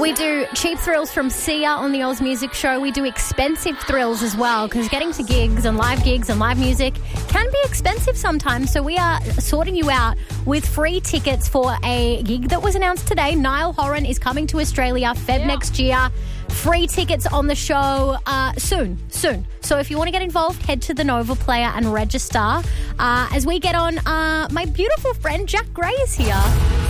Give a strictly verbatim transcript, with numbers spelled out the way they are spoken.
We do cheap thrills from Sia on the Oz Music Show. We do expensive thrills as well, because getting to gigs and live gigs and live music can be expensive sometimes. So we are sorting you out with free tickets for a gig that was announced today. Niall Horan is coming to Australia Feb Yeah. next year. Free tickets on the show uh, soon, soon. So if you want to get involved, head to the Nova Player and register. Uh, as we get on, uh, my beautiful friend Jack Gray is here.